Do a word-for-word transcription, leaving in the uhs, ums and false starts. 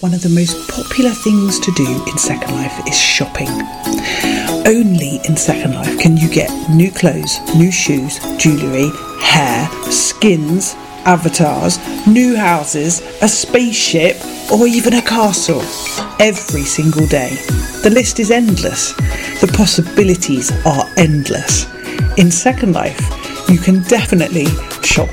one of the most popular things to do in Second Life is shopping. Only in Second Life can you get new clothes, new shoes, jewellery, hair, skins, avatars, new houses, a spaceship, or even a castle. Every single day. The list is endless. The possibilities are endless. In Second Life, you can definitely shop